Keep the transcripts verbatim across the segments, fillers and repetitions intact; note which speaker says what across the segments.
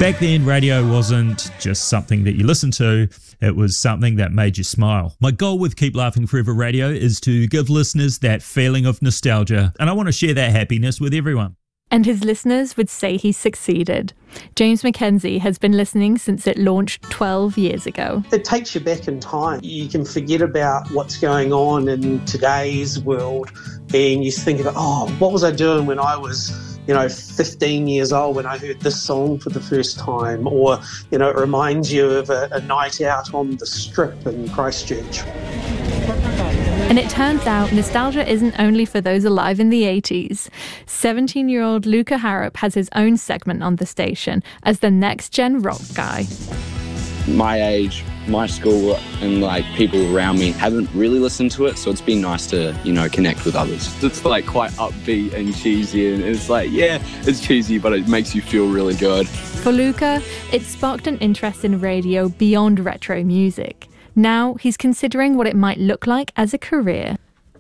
Speaker 1: Back then, radio wasn't just something that you listened to, it was something that made you smile. My goal with Keep Laughing Forever Radio is to give listeners that feeling of nostalgia, and I want to share that happiness with everyone.
Speaker 2: And his listeners would say he succeeded. James Mackenzie has been listening since it launched twelve years ago.
Speaker 3: It takes you back in time. You can forget about what's going on in today's world, and you think about, oh, what was I doing when I was, you know, fifteen years old when I heard this song for the first time? Or, you know, it reminds you of a, a night out on the strip in Christchurch.
Speaker 2: And it turns out nostalgia isn't only for those alive in the eighties. seventeen-year-old Luca Harrop has his own segment on the station as the next-gen rock guy.
Speaker 4: My age, my school, and like people around me haven't really listened to it, so it's been nice to, you know, connect with others. It's like quite upbeat and cheesy, and it's like, yeah, it's cheesy, but it makes you feel really good.
Speaker 2: For Luca, it sparked an interest in radio beyond retro music. Now he's considering what it might look like as a career.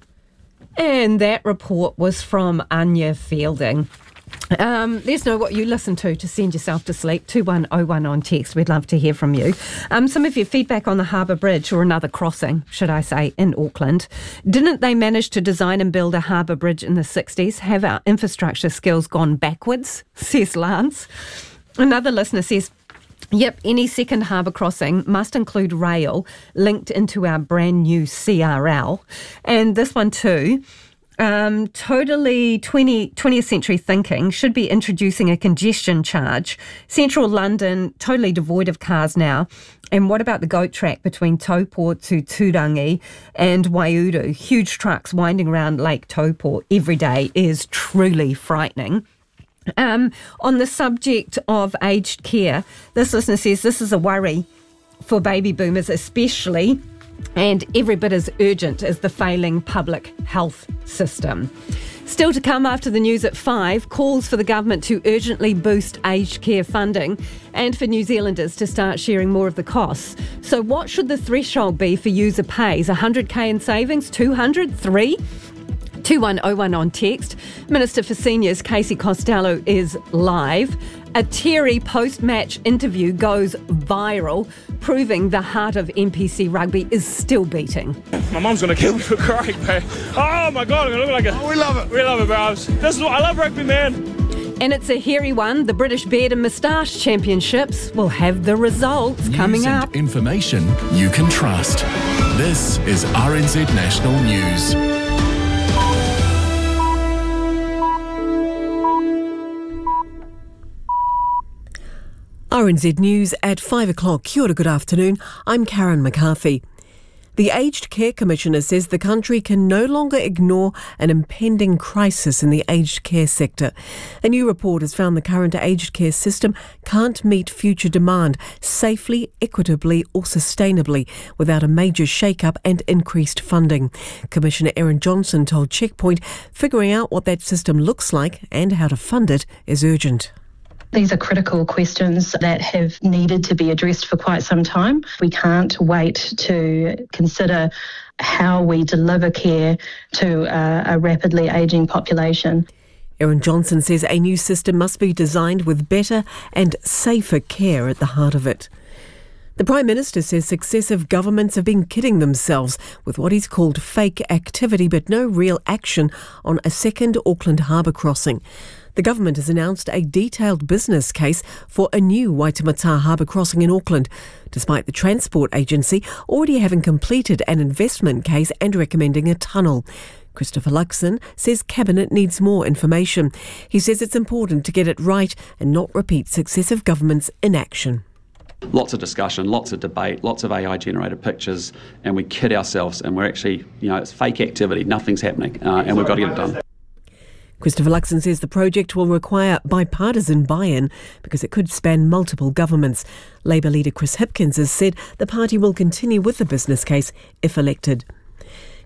Speaker 5: And that report was from Anya Fielding. Um, let us know what you listen to to send yourself to sleep. two one oh one on text. We'd love to hear from you. Um, some of your feedback on the Harbour Bridge, or another crossing, should I say, in Auckland. Didn't they manage to design and build a harbour bridge in the sixties? Have our infrastructure skills gone backwards? Says Lance. Another listener says, yep, any second harbour crossing must include rail linked into our brand new C R L. And this one too, um, totally twentieth century thinking, should be introducing a congestion charge. Central London, totally devoid of cars now. And what about the goat track between Taupo to Turangi and Waiuru? Huge trucks winding around Lake Taupo every day is truly frightening. Um, on the subject of aged care, this listener says this is a worry for baby boomers especially, and every bit as urgent as the failing public health system. Still to come after the news at five, calls for the government to urgently boost aged care funding and for New Zealanders to start sharing more of the costs. So what should the threshold be for user pays? one hundred k in savings? two hundred? Three? two one oh one on text. Minister for Seniors, Casey Costello, is live. A teary post-match interview goes viral, proving the heart of N P C rugby is still beating.
Speaker 6: My mum's going to kill me for crying, man. Oh my God, I'm going to look like a... Oh, we love it. We love it, bro. This is what I love rugby, man.
Speaker 5: And it's a hairy one. The British Beard and Moustache Championships will have the results
Speaker 7: News
Speaker 5: coming
Speaker 7: and
Speaker 5: up.
Speaker 7: Information you can trust. This is R N Z National News.
Speaker 8: R N Z News at five o'clock. Kia ora, good afternoon. I'm Karen McCarthy. The Aged Care Commissioner says the country can no longer ignore an impending crisis in the aged care sector. A new report has found the current aged care system can't meet future demand safely, equitably or sustainably without a major shake-up and increased funding. Commissioner Erin Johnson told Checkpoint figuring out what that system looks like and how to fund it is urgent.
Speaker 9: These are critical questions that have needed to be addressed for quite some time. We can't wait to consider how we deliver care to a, a rapidly ageing population.
Speaker 8: Erin Johnson says a new system must be designed with better and safer care at the heart of it. The Prime Minister says successive governments have been kidding themselves with what he's called fake activity but no real action on a second Auckland harbour crossing. The government has announced a detailed business case for a new Waitemata harbour crossing in Auckland, despite the Transport Agency already having completed an investment case and recommending a tunnel. Christopher Luxon says Cabinet needs more information. He says it's important to get it right and not repeat successive governments' inaction.
Speaker 10: Lots of discussion, lots of debate, lots of A I-generated pictures, and we kid ourselves, and we're actually, you know, it's fake activity, nothing's happening, uh, and we've got to get it done.
Speaker 8: Christopher Luxon says the project will require bipartisan buy-in because it could span multiple governments. Labour leader Chris Hipkins has said the party will continue with the business case if elected.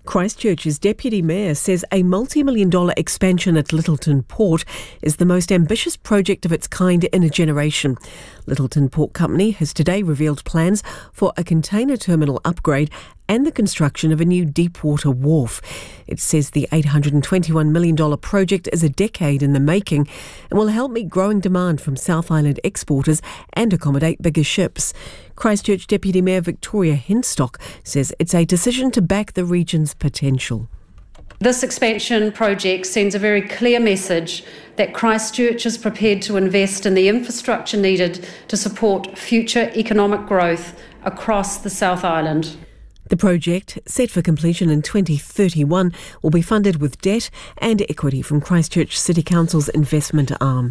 Speaker 8: Christchurch's Deputy Mayor says a multi-million dollar expansion at Lyttelton Port is the most ambitious project of its kind in a generation. Lyttelton Port Company has today revealed plans for a container terminal upgrade and the construction of a new deepwater wharf. It says the eight hundred twenty-one million dollars project is a decade in the making and will help meet growing demand from South Island exporters and accommodate bigger ships. Christchurch Deputy Mayor Victoria Henstock says it's a decision to back the region's potential.
Speaker 11: This expansion project sends a very clear message that Christchurch is prepared to invest in the infrastructure needed to support future economic growth across the South Island.
Speaker 8: The project, set for completion in twenty thirty-one, will be funded with debt and equity from Christchurch City Council's investment arm.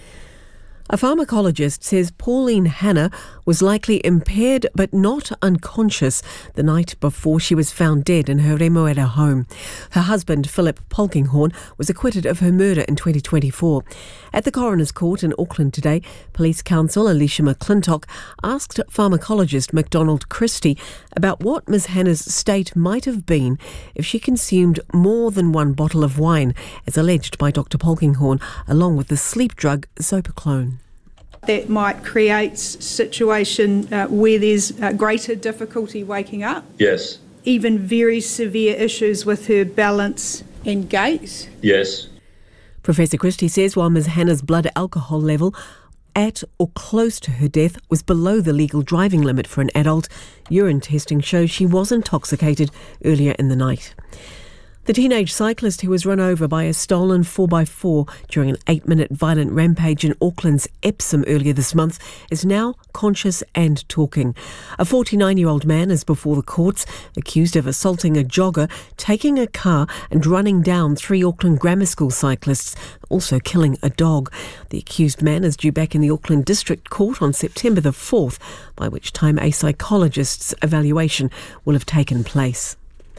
Speaker 8: A pharmacologist says Pauline Hanna was likely impaired but not unconscious the night before she was found dead in her Remuera home. Her husband, Philip Polkinghorn, was acquitted of her murder in twenty twenty-four. At the Coroner's Court in Auckland today, Police Counsel Alicia McClintock asked pharmacologist MacDonald Christie about what Miss Hanna's state might have been if she consumed more than one bottle of wine, as alleged by Doctor Polkinghorn, along with the sleep drug Zopiclone.
Speaker 12: That might create a situation uh, where there's uh, greater difficulty waking up.
Speaker 13: Yes.
Speaker 12: Even very severe issues with her balance and gait.
Speaker 13: Yes.
Speaker 8: Professor Christie says while Miz Hanna's blood alcohol level at or close to her death was below the legal driving limit for an adult, urine testing shows she was intoxicated earlier in the night. The teenage cyclist who was run over by a stolen four by four during an eight-minute violent rampage in Auckland's Epsom earlier this month is now conscious and talking. A forty-nine-year-old man is before the courts, accused of assaulting a jogger, taking a car and running down three Auckland grammar school cyclists, also killing a dog. The accused man is due back in the Auckland District Court on September the fourth, by which time a psychologist's evaluation will have taken place.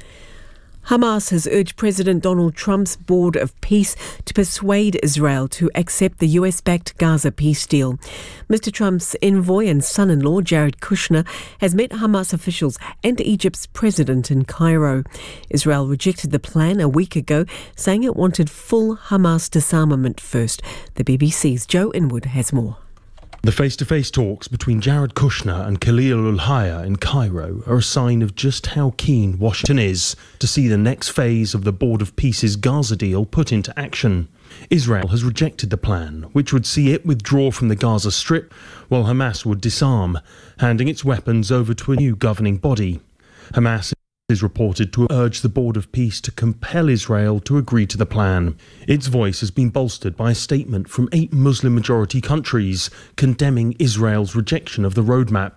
Speaker 8: Hamas has urged President Donald Trump's Board of Peace to persuade Israel to accept the U S-backed Gaza peace deal. Mister Trump's envoy and son-in-law, Jared Kushner, has met Hamas officials and Egypt's president in Cairo. Israel rejected the plan a week ago, saying it wanted full Hamas disarmament first. The B B C's Joe Inwood has more.
Speaker 14: The face-to-face talks between Jared Kushner and Khalil al-Hayya in Cairo are a sign of just how keen Washington is to see the next phase of the Board of Peace's Gaza deal put into action. Israel has rejected the plan, which would see it withdraw from the Gaza Strip, while Hamas would disarm, handing its weapons over to a new governing body. Hamas is reported to urge the Board of Peace to compel Israel to agree to the plan. Its voice has been bolstered by a statement from eight Muslim-majority countries condemning Israel's rejection of the roadmap.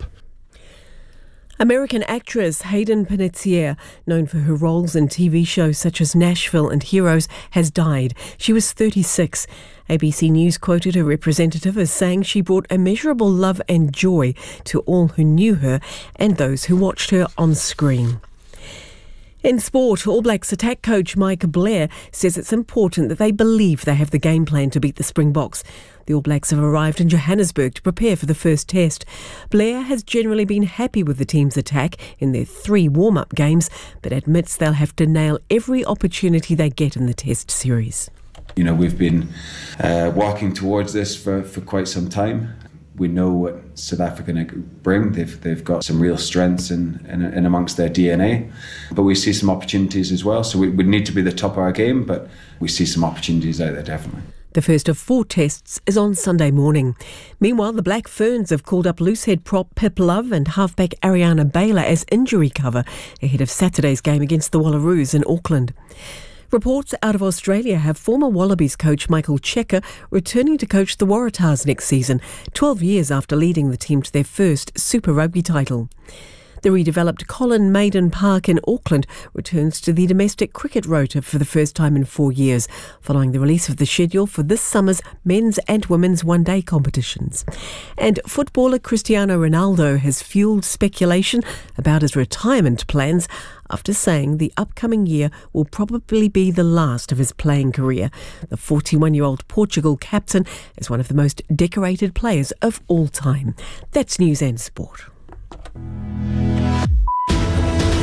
Speaker 8: American actress Hayden Panettiere, known for her roles in T V shows such as Nashville and Heroes, has died. She was thirty-six. A B C News quoted her representative as saying she brought immeasurable love and joy to all who knew her and those who watched her on screen. In sport, All Blacks attack coach Mike Blair says it's important that they believe they have the game plan to beat the Springboks. The All Blacks have arrived in Johannesburg to prepare for the first test. Blair has generally been happy with the team's attack in their three warm-up games, but admits they'll have to nail every opportunity they get in the test series.
Speaker 15: You know, we've been uh, working towards this for, for quite some time. We know what South Africa bring. They've they've got some real strengths in, in, in amongst their D N A, but we see some opportunities as well. So we, we need to be the top of our game, but we see some opportunities out there definitely.
Speaker 8: The first of four tests is on Sunday morning. Meanwhile, the Black Ferns have called up loosehead prop Pip Love and halfback Ariana Baylor as injury cover ahead of Saturday's game against the Wallaroos in Auckland. Reports out of Australia have former Wallabies coach Michael Cheika returning to coach the Waratahs next season, twelve years after leading the team to their first Super Rugby title. The redeveloped Colin Maiden Park in Auckland returns to the domestic cricket rota for the first time in four years, following the release of the schedule for this summer's men's and women's one-day competitions. And footballer Cristiano Ronaldo has fueled speculation about his retirement plans after saying the upcoming year will probably be the last of his playing career. The forty-one-year-old Portugal captain is one of the most decorated players of all time. That's News and Sport.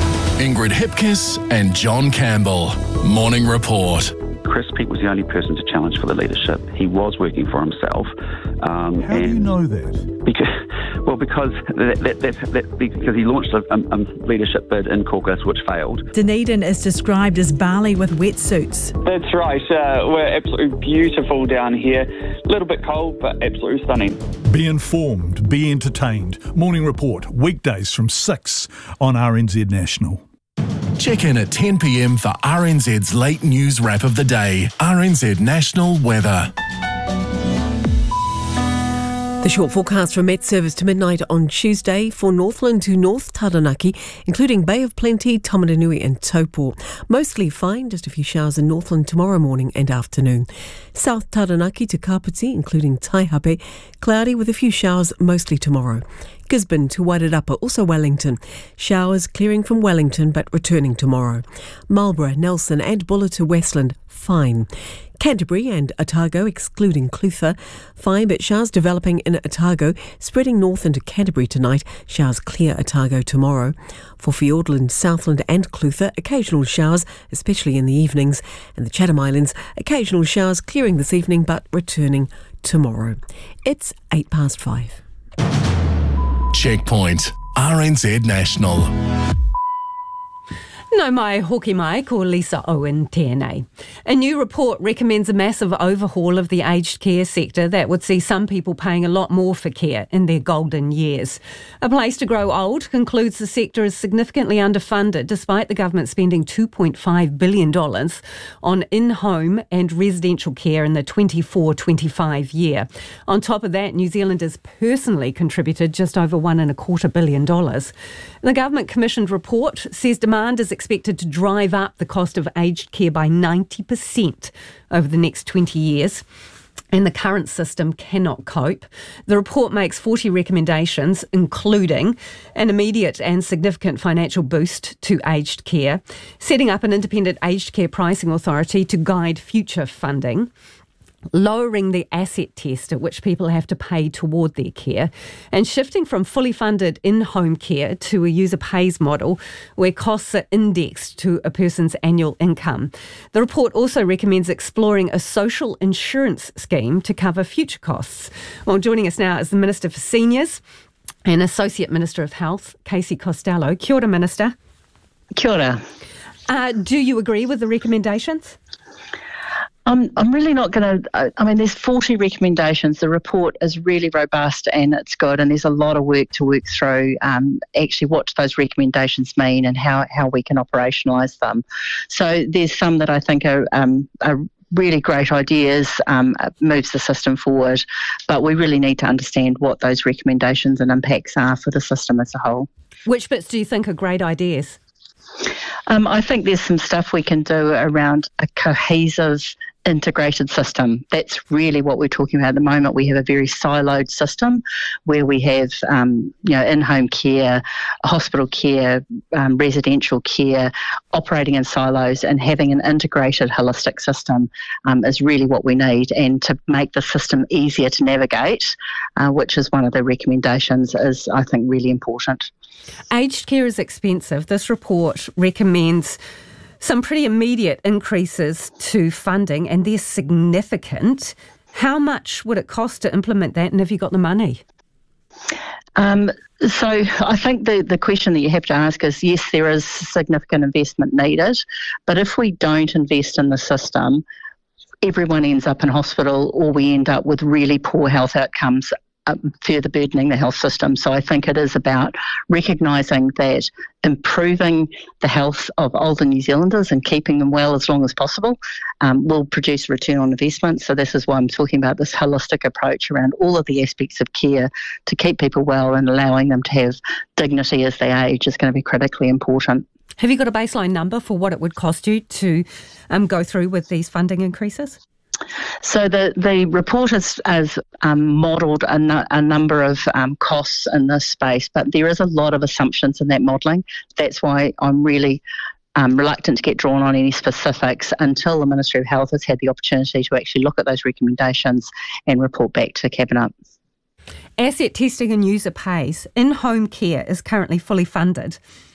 Speaker 7: Ingrid Hipkiss and John Campbell. Morning Report.
Speaker 13: Chris Peake was the only person to challenge for the leadership. He was working for himself. Um,
Speaker 16: How
Speaker 13: and
Speaker 16: do you know that?
Speaker 13: Because, well, because that, that, that, that, because he launched a, a, a leadership bid in caucus which failed.
Speaker 17: Dunedin is described as Bali with wetsuits.
Speaker 18: That's right. Uh, we're absolutely beautiful down here. A little bit cold, but absolutely stunning.
Speaker 16: Be informed, be entertained. Morning Report, weekdays from six on R N Z National.
Speaker 7: Check in at ten p.m. for R N Z's late news wrap of the day. R N Z National Weather.
Speaker 8: The short forecast from Met Service to midnight on Tuesday for Northland to North Taranaki, including Bay of Plenty, Taumarunui and Taupo. Mostly fine, just a few showers in Northland tomorrow morning and afternoon. South Taranaki to Kapiti, including Taihape, cloudy with a few showers mostly tomorrow. Gisborne to Wairarapa, also Wellington. Showers clearing from Wellington but returning tomorrow. Marlborough, Nelson and Buller to Westland, fine. Canterbury and Otago, excluding Clutha, fine, but showers developing in Otago, spreading north into Canterbury tonight. Showers clear Otago tomorrow. For Fiordland, Southland and Clutha, occasional showers, especially in the evenings. And the Chatham Islands, occasional showers clearing this evening but returning tomorrow. It's eight past five.
Speaker 7: Checkpoint, R N Z National.
Speaker 5: No mai hoki mai ko Lisa Owen tēnei. A new report recommends a massive overhaul of the aged care sector that would see some people paying a lot more for care in their golden years. A Place to Grow Old concludes the sector is significantly underfunded despite the government spending two point five billion dollars on in-home and residential care in the twenty-four twenty-five year. On top of that, New Zealand has personally contributed just over one and a quarter billion dollars. The government commissioned report says demand is expected to drive up the cost of aged care by ninety percent over the next twenty years. And the current system cannot cope. The report makes forty recommendations, including an immediate and significant financial boost to aged care, setting up an independent aged care pricing authority to guide future funding, lowering the asset test at which people have to pay toward their care, and shifting from fully funded in-home care to a user pays model where costs are indexed to a person's annual income. The report also recommends exploring a social insurance scheme to cover future costs. Well, joining us now is the Minister for Seniors and Associate Minister of Health, Casey Costello. Kia ora, Minister.
Speaker 19: Kia ora.
Speaker 5: Uh, do you agree with the recommendations?
Speaker 19: I'm, I'm really not going to, I mean, there's forty recommendations. The report is really robust and it's good, and there's a lot of work to work through um, actually what those recommendations mean and how, how we can operationalise them. So there's some that I think are, um, are really great ideas, um, moves the system forward, but we really need to understand what those recommendations and impacts are for the system as a whole.
Speaker 5: Which bits do you think are great ideas?
Speaker 19: Um, I think there's some stuff we can do around a cohesive, integrated system. That's really what we're talking about at the moment. We have a very siloed system where we have, um, you know, in-home care, hospital care, um, residential care, operating in silos, and having an integrated, holistic system um, is really what we need. And to make the system easier to navigate, uh, which is one of the recommendations, is, I think, really important.
Speaker 5: Aged care is expensive. This report recommends some pretty immediate increases to funding, and they're significant. How much would it cost to implement that, and have you got the money?
Speaker 19: Um, so I think the, the question that you have to ask is, yes, there is significant investment needed, but if we don't invest in the system, everyone ends up in hospital, or we end up with really poor health outcomes, Uh, further burdening the health system. So I think it is about recognising that improving the health of older New Zealanders and keeping them well as long as possible um, will produce return on investment. So this is why I'm talking about this holistic approach around all of the aspects of care to keep people well and allowing them to have dignity as they age is going to be critically important.
Speaker 5: Have you got a baseline number for what it would cost you to um, go through with these funding increases?
Speaker 19: So the, the report has, has um, modelled a, no, a number of um, costs in this space, but there is a lot of assumptions in that modelling. That's why I'm really um, reluctant to get drawn on any specifics until the Ministry of Health has had the opportunity to actually look at those recommendations and report back to Cabinet.
Speaker 5: Asset testing and user pays. In-home care is currently fully funded.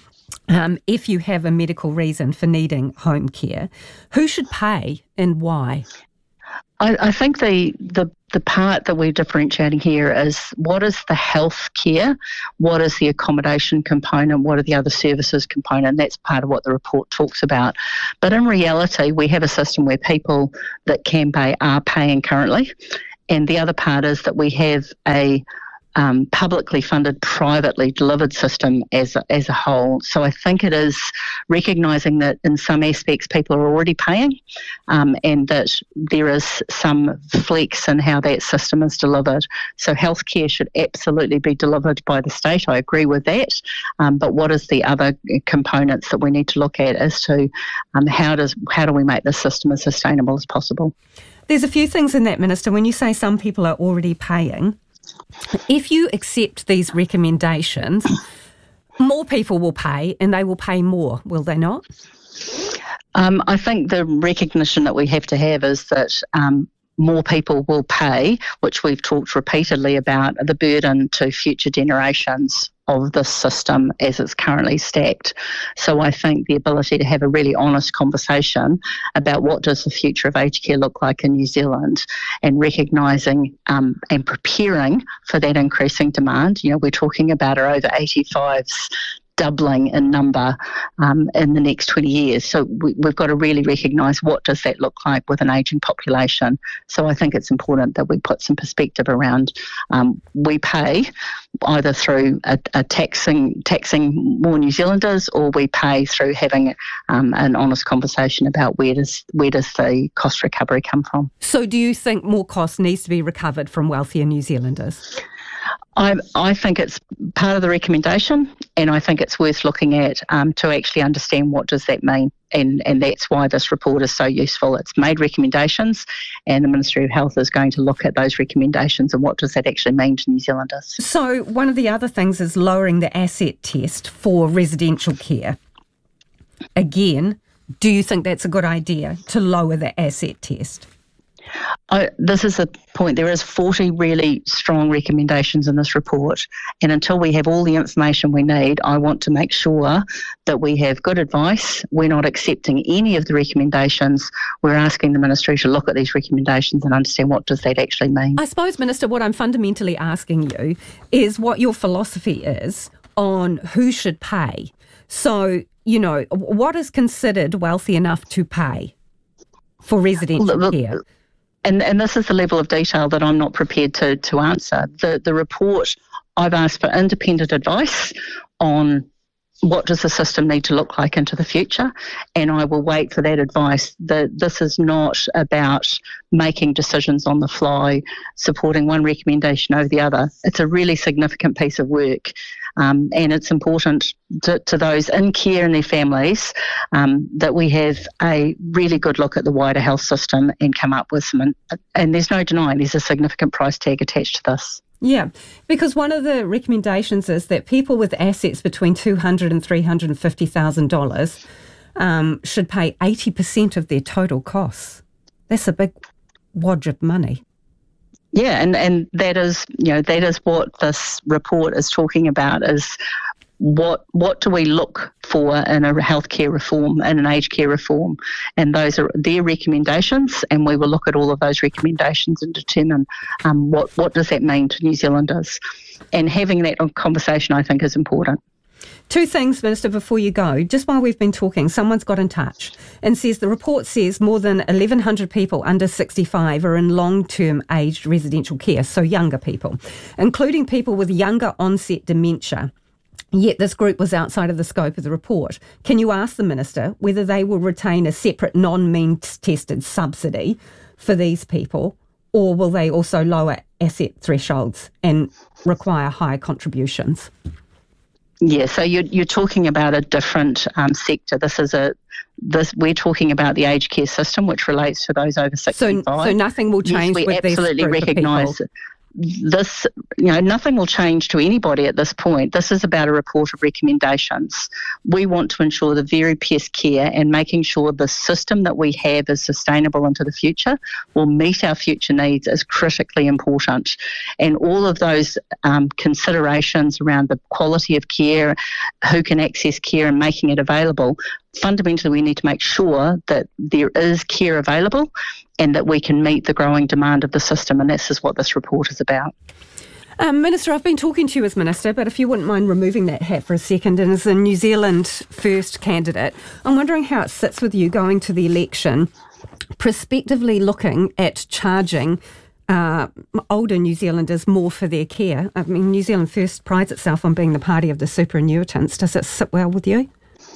Speaker 5: um, if you have a medical reason for needing home care, who should pay and why?
Speaker 19: I, I think the, the the part that we're differentiating here is what is the health care, what is the accommodation component, what are the other services component. That's part of what the report talks about. But in reality, we have a system where people that can pay are paying currently. And the other part is that we have a Um, publicly funded, privately delivered system as a, as a whole. So I think it is recognising that in some aspects people are already paying um, and that there is some flex in how that system is delivered. So healthcare should absolutely be delivered by the state. I agree with that. Um, but what is the other components that we need to look at as to um, how does how do we make this system as sustainable as possible?
Speaker 5: There's a few things in that, Minister. When you say some people are already paying, if you accept these recommendations, more people will pay and they will pay more, will they not?
Speaker 19: Um, I think the recognition that we have to have is that um, more people will pay, which we've talked repeatedly about, the burden to future generations of this system as it's currently stacked. So I think the ability to have a really honest conversation about what does the future of aged care look like in New Zealand and recognising um, and preparing for that increasing demand. You know, we're talking about our over eighty-fives doubling in number um, in the next twenty years. So we, we've got to really recognise what does that look like with an ageing population. So I think it's important that we put some perspective around um, we pay either through a, a taxing taxing more New Zealanders, or we pay through having um, an honest conversation about where does where does the cost recovery come from.
Speaker 5: So do you think more cost needs to be recovered from wealthier New Zealanders?
Speaker 19: I, I think it's part of the recommendation, and I think it's worth looking at um, to actually understand what does that mean, and, and that's why this report is so useful. It's made recommendations, and the Ministry of Health is going to look at those recommendations and what does that actually mean to New Zealanders.
Speaker 5: So one of the other things is lowering the asset test for residential care. Again, do you think that's a good idea to lower the asset test?
Speaker 19: I, this is the point. There is forty really strong recommendations in this report, and until we have all the information we need, I want to make sure that we have good advice. We're not accepting any of the recommendations. We're asking the Ministry to look at these recommendations and understand what does that actually mean.
Speaker 5: I suppose, Minister, what I'm fundamentally asking you is what your philosophy is on who should pay. So, you know, what is considered wealthy enough to pay for residential
Speaker 19: Look,
Speaker 5: care?
Speaker 19: And, and this is the level of detail that I'm not prepared to, to answer. The, the report, I've asked for independent advice on what does the system need to look like into the future, and I will wait for that advice. The, this is not about making decisions on the fly, supporting one recommendation over the other. It's a really significant piece of work, um, and it's important to, to those in care and their families um, that we have a really good look at the wider health system and come up with some, and there's no denying there's a significant price tag attached to this.
Speaker 5: Yeah, because one of the recommendations is that people with assets between two hundred thousand dollars and three hundred fifty thousand dollars um, should pay eighty percent of their total costs. That's a big wodge of money.
Speaker 19: Yeah, and, and that is, you know, that is what this report is talking about, is what what do we look for in a healthcare reform and an aged care reform, and those are their recommendations, and we will look at all of those recommendations and determine um, what what does that mean to New Zealanders, and having that conversation I think is important.
Speaker 5: Two things, Minister, before you go. Just while we've been talking, someone's got in touch and says the report says more than eleven hundred people under sixty-five are in long-term aged residential care, so younger people, including people with younger onset dementia. Yet this group was outside of the scope of the report. Can you ask the Minister whether they will retain a separate non-means tested subsidy for these people, or will they also lower asset thresholds and require higher contributions?
Speaker 19: Yeah, so you're, you're talking about a different um, sector. This is a this we're talking about the aged care system, which relates to those over sixty-five.
Speaker 5: So, so nothing will change
Speaker 19: yes, we
Speaker 5: with
Speaker 19: absolutely
Speaker 5: this group
Speaker 19: recognise.
Speaker 5: of
Speaker 19: this, you know, nothing will change to anybody at this point. This is about a report of recommendations. We want to ensure the very best care, and making sure the system that we have is sustainable into the future, will meet our future needs, is critically important. And all of those um, considerations around the quality of care, who can access care and making it available, fundamentally we need to make sure that there is care available and that we can meet the growing demand of the system, and this is what this report is about.
Speaker 5: Um, Minister, I've been talking to you as Minister, but if you wouldn't mind removing that hat for a second, and as a New Zealand First candidate, I'm wondering how it sits with you going to the election, prospectively looking at charging uh, older New Zealanders more for their care. I mean, New Zealand First prides itself on being the party of the superannuitants. Does it sit well with you?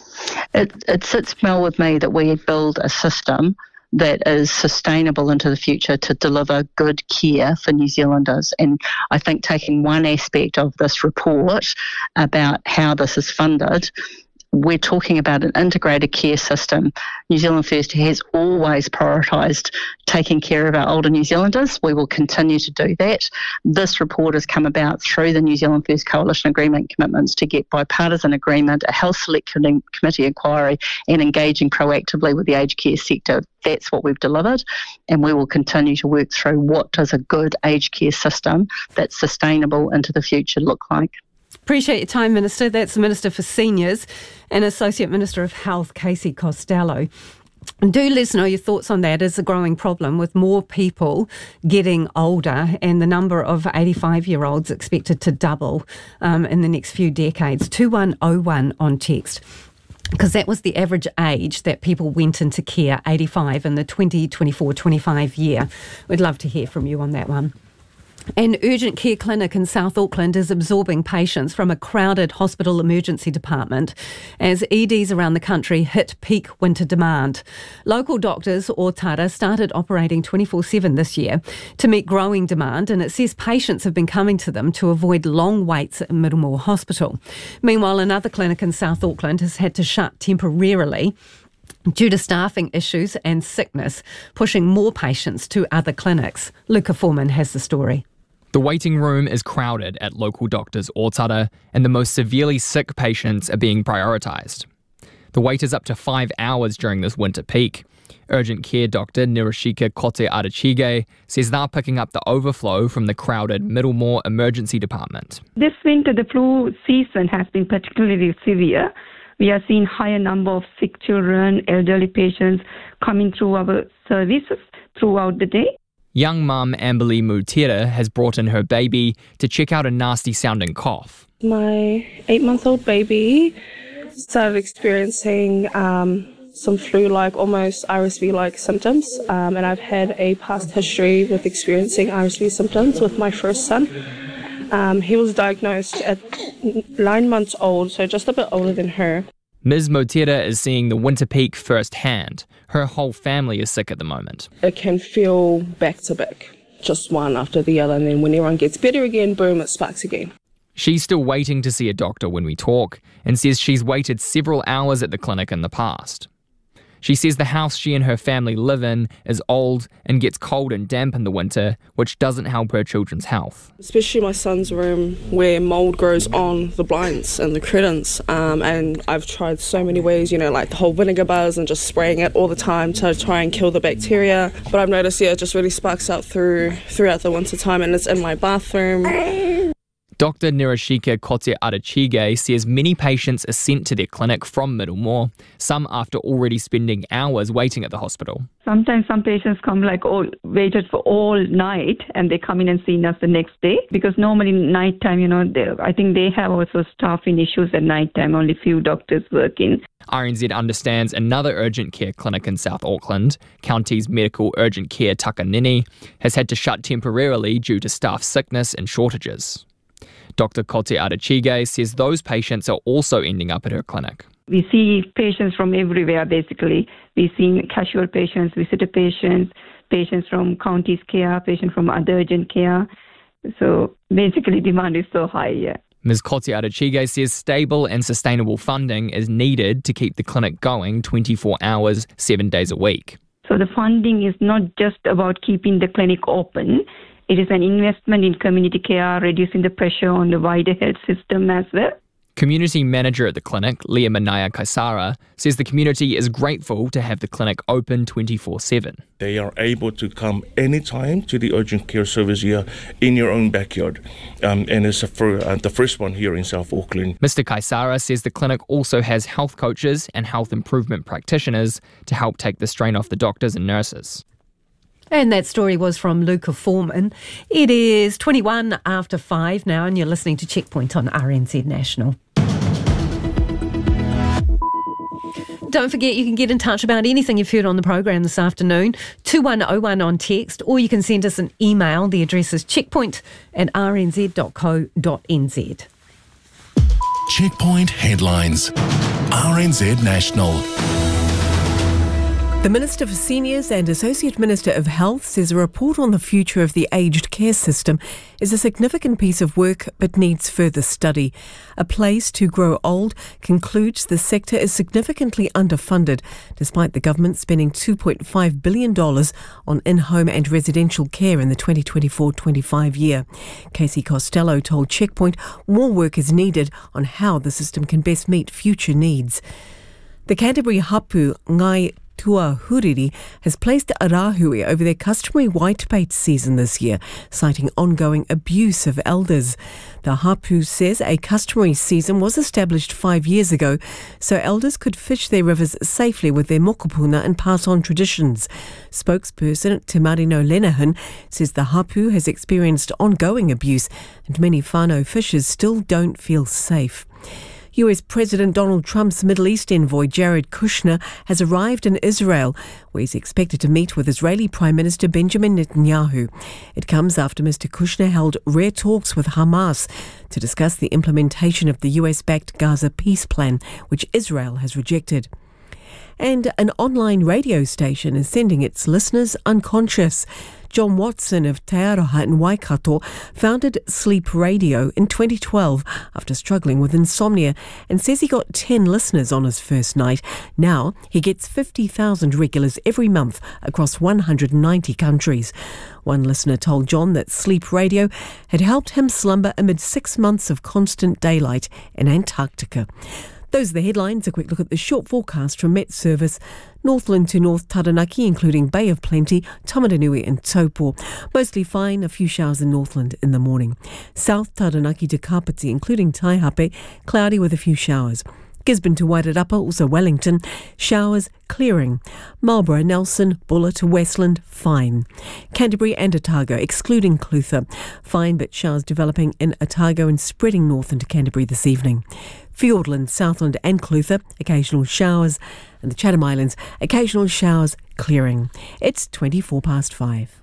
Speaker 19: It, it sits well with me that we build a system that is sustainable into the future to deliver good care for New Zealanders. And I think taking one aspect of this report about how this is funded, we're talking about an integrated care system. New Zealand First has always prioritised taking care of our older New Zealanders. We will continue to do that. This report has come about through the New Zealand First Coalition Agreement commitments to get bipartisan agreement, a health select committee inquiry, and engaging proactively with the aged care sector. That's what we've delivered, and we will continue to work through what does a good aged care system that's sustainable into the future look like.
Speaker 5: Appreciate your time, Minister. That's the Minister for Seniors and Associate Minister of Health, Casey Costello. And do let us know your thoughts on that. It's a growing problem with more people getting older, and the number of eighty-five-year-olds expected to double um, in the next few decades. two one oh one on text. Because that was the average age that people went into care, eighty-five, in the twenty twenty-four twenty-five year. We'd love to hear from you on that one. An urgent care clinic in South Auckland is absorbing patients from a crowded hospital emergency department as E Ds around the country hit peak winter demand. Local doctors, Otara, started operating twenty-four seven this year to meet growing demand, and it says patients have been coming to them to avoid long waits at Middlemore Hospital. Meanwhile, another clinic in South Auckland has had to shut temporarily due to staffing issues and sickness, pushing more patients to other clinics. Luca Foreman has the story.
Speaker 20: The waiting room is crowded at local doctors Otara, and the most severely sick patients are being prioritised. The wait is up to five hours during this winter peak. Urgent care doctor Nirashika Kote Adachige says they're picking up the overflow from the crowded Middlemore Emergency Department.
Speaker 21: This winter, the flu season has been particularly severe. We are seeing higher number of sick children, elderly patients coming through our services throughout the day.
Speaker 20: Young mum Amberly Mutira has brought in her baby to check out a nasty-sounding cough.
Speaker 22: My eight-month-old baby started experiencing um, some flu-like, almost R S V-like symptoms, um, and I've had a past history with experiencing R S V symptoms with my first son. Um, he was diagnosed at nine months old, so just a bit older than her.
Speaker 20: Miz Motira is seeing the winter peak firsthand. Her whole family is sick at the moment.
Speaker 22: It can feel back to back, just one after the other, and then when everyone gets better again, boom, it sparks again.
Speaker 20: She's still waiting to see a doctor when we talk, and says she's waited several hours at the clinic in the past. She says the house she and her family live in is old and gets cold and damp in the winter, which doesn't help her children's health.
Speaker 22: Especially my son's room, where mould grows on the blinds and the curtains. Um, and I've tried so many ways, you know, like the whole vinegar bars and just spraying it all the time to try and kill the bacteria. But I've noticed, yeah, it just really sparks out through throughout the winter time, and it's in my bathroom.
Speaker 20: Doctor Nirashika Kote Adachige says many patients are sent to their clinic from Middlemore, some after already spending hours waiting at the hospital.
Speaker 21: Sometimes some patients come like all waited for all night, and they come in and see us the next day, because normally nighttime, you know, they, I think they have also staffing issues at nighttime, only few doctors working.
Speaker 20: R N Z understands another urgent care clinic in South Auckland, County's Medical Urgent Care Takanini, has had to shut temporarily due to staff sickness and shortages. Doctor Kote Adachige says those patients are also ending up at her clinic.
Speaker 21: We see patients from everywhere, basically. We see casual patients, visitor patients, patients from county's care, patients from other urgent care. So basically demand is so high, yeah.
Speaker 20: Miz Kote Adachige says stable and sustainable funding is needed to keep the clinic going twenty-four hours, seven days a week.
Speaker 21: So the funding is not just about keeping the clinic open. it is an investment in community care, reducing the pressure on the wider health system as well.
Speaker 20: Community manager at the clinic, Leah Manaya Kaisara, says the community is grateful to have the clinic open twenty-four seven.
Speaker 1: They are able to come anytime to the urgent care service here in your own backyard. Um, and it's a fir- uh, the first one here in South Auckland.
Speaker 20: Mister Kaisara says the clinic also has health coaches and health improvement practitioners to help take the strain off the doctors and nurses.
Speaker 5: And that story was from Luca Foreman. It is twenty-one after five now, and you're listening to Checkpoint on R N Z National. Don't forget you can get in touch about anything you've heard on the program this afternoon, two one oh one on text, or you can send us an email. The address is checkpoint at r n z dot co dot n z.
Speaker 7: Checkpoint headlines. R N Z National.
Speaker 8: The Minister for Seniors and Associate Minister of Health says a report on the future of the aged care system is a significant piece of work but needs further study. A Place to Grow Old concludes the sector is significantly underfunded, despite the government spending two point five billion dollars on in-home and residential care in the twenty twenty-four twenty-five year. Casey Costello told Checkpoint more work is needed on how the system can best meet future needs. The Canterbury Hapu Ngai Tua Huriri has placed Arahui over their customary whitebait season this year, citing ongoing abuse of elders. The Hapu says a customary season was established five years ago so elders could fish their rivers safely with their mokopuna and pass on traditions. Spokesperson Timarino Lenahan says the Hapu has experienced ongoing abuse and many whānau fishers still don't feel safe. U S President Donald Trump's Middle East envoy Jared Kushner has arrived in Israel, where he's expected to meet with Israeli Prime Minister Benjamin Netanyahu. It comes after Mister Kushner held rare talks with Hamas to discuss the implementation of the U S-backed Gaza peace plan, which Israel has rejected. And an online radio station is sending its listeners unconscious. John Watson of Te Aroha in Waikato founded Sleep Radio in twenty twelve after struggling with insomnia and says he got ten listeners on his first night. Now he gets fifty thousand regulars every month across one hundred ninety countries. One listener told John that Sleep Radio had helped him slumber amid six months of constant daylight in Antarctica. Those are the headlines. A quick look at the short forecast from Met Service. Northland to North Taranaki, including Bay of Plenty, Tamaranui and Taupo. Mostly fine, a few showers in Northland in the morning. South Taranaki to Kapiti, including Taihape, cloudy with a few showers. Gisborne to Wairarapa, also Wellington, showers, clearing. Marlborough, Nelson, Buller to Westland, fine. Canterbury and Otago, excluding Clutha, fine but showers developing in Otago and spreading north into Canterbury this evening. Fiordland, Southland and Clutha, occasional showers. And the Chatham Islands, occasional showers, clearing. It's twenty-four past five.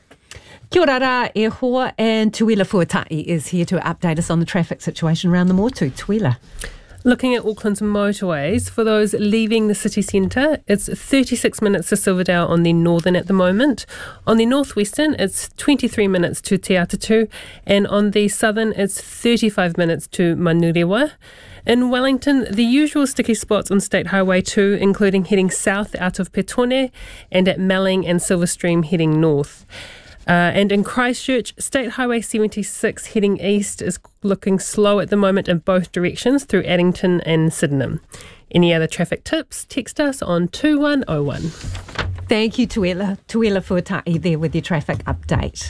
Speaker 5: Kia ora rā e hoa, and Tuila Fuatai is here to update us on the traffic situation around the Motu. Tuila.
Speaker 3: Looking at Auckland's motorways, for those leaving the city centre, it's thirty-six minutes to Silverdale on the northern at the moment. On the northwestern, it's twenty-three minutes to Te Atatu, and on the southern, it's thirty-five minutes to Manurewa. In Wellington, the usual sticky spots on State Highway two, including heading south out of Petone and at Melling and Silverstream heading north. Uh, and in Christchurch, State Highway seventy-six heading east is looking slow at the moment in both directions through Addington and Sydenham. Any other traffic tips, text us on two one oh one.
Speaker 5: Thank you, Tuila. Tuila Fuatai there with your traffic update.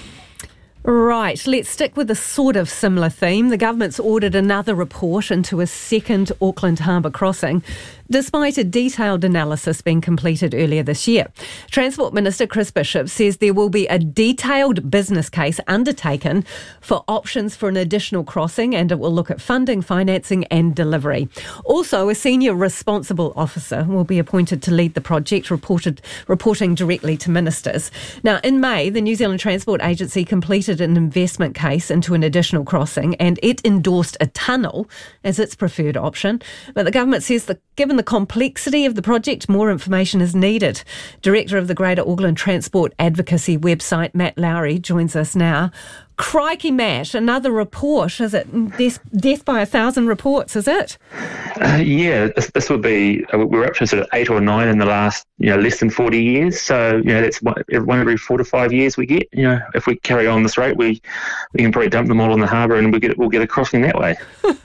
Speaker 5: Right, let's stick with a sort of similar theme. The government's ordered another report into a second Auckland Harbour crossing, despite a detailed analysis being completed earlier this year. Transport Minister Chris Bishop says there will be a detailed business case undertaken for options for an additional crossing, and it will look at funding, financing and delivery. Also, a senior responsible officer will be appointed to lead the project, reported, reporting directly to ministers. Now, in May, the New Zealand Transport Agency completed an investment case into an additional crossing, and it endorsed a tunnel as its preferred option. But the government says that given the complexity of the project, more information is needed. Director of the Greater Auckland Transport Advocacy website, Matt Lowry, joins us now. Crikey, Matt, another report, is it? Death, death by a thousand reports, is it?
Speaker 2: Uh, yeah, this, this would be, uh, we're up to sort of eight or nine in the last, you know, less than forty years. So, you know, that's one, one every four to five years we get. You know, if we carry on this rate, we we can probably dump them all in the harbour and we'll get, we'll get a crossing that way.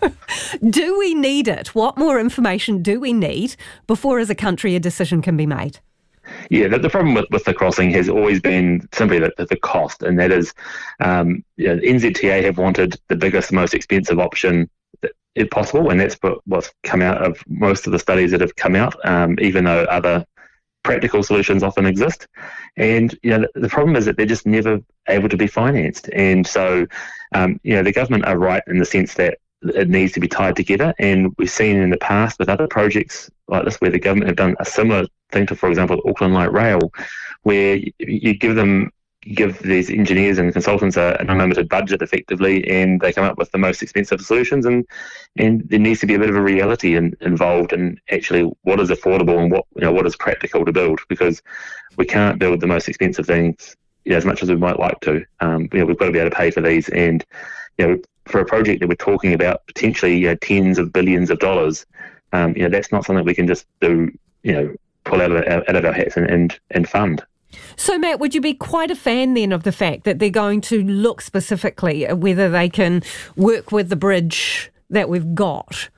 Speaker 5: Do we need it? What more information do we need before, as a country, a decision can be made?
Speaker 2: Yeah, the, the problem with, with the crossing has always been simply the, the cost, and that is, um, you know, the N Z T A have wanted the biggest, most expensive option that, if possible, and that's what, what's come out of most of the studies that have come out, um, even though other practical solutions often exist. And, you know, the, the problem is that they're just never able to be financed. And so, um, you know, the government are right in the sense that it needs to be tied together, and we've seen in the past with other projects like this where the government have done a similar thing to, for example, Auckland Light Rail, where you, you give them give these engineers and consultants a, an unlimited budget effectively, and they come up with the most expensive solutions, and and there needs to be a bit of a reality in, involved in actually what is affordable and what, you know, what is practical to build, because we can't build the most expensive things, you know, as much as we might like to. Um, you know, we've got to be able to pay for these, and, you know, for a project that we're talking about potentially, you know, tens of billions of dollars, um, you know, that's not something we can just do, you know, pull out of our, out of our hats and, and, and fund.
Speaker 5: So, Matt, would you be quite a fan then of the fact that they're going to look specifically at whether they can work with the bridge that we've got?